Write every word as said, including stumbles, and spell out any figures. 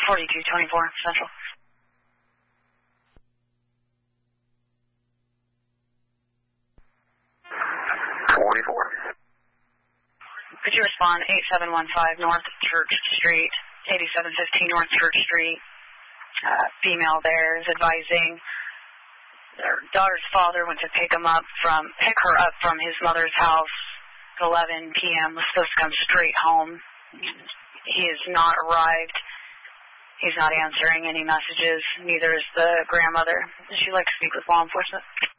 forty-two twenty-four Central. twenty-four. Could you respond eight seven one five North Church Street, eighty-seven fifteen North Church Street? Uh, female there is advising their daughter's father went to pick him up from, pick her up from his mother's house at eleven p.m. was supposed to come straight home. He has not arrived. He's not answering any messages. Neither is the grandmother. Would you like to speak with law enforcement?